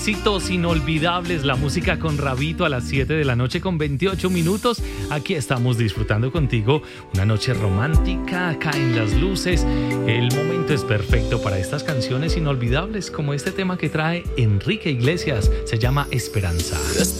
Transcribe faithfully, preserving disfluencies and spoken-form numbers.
éxitos inolvidables, la música con Rabito a las siete de la noche con veintiocho minutos. Aquí estamos disfrutando contigo una noche romántica, caen las luces. El momento es perfecto para estas canciones inolvidables como este tema que trae Enrique Iglesias. Se llama Esperanza.